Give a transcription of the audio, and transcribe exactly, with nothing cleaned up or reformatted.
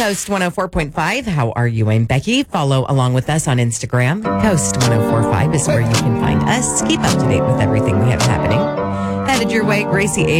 Coast one oh four point five. How are you? I'm Becky. Follow along with us on Instagram. Coast one oh four point five is where you can find us. Keep up to date with everything we have happening. Headed your way, Gracie